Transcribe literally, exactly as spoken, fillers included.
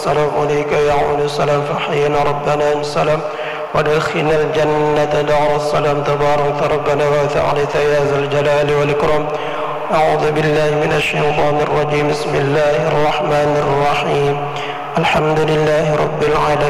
السلام عليك يعود السلام فحينا ربنا انسلم ودخلنا الجنة دار السلام تبارك ربنا وتعالى يا ذا الجلال والإكرام. أعوذ بالله من الشيطان الرجيم. بسم الله الرحمن الرحيم. الحمد لله رب العالمين.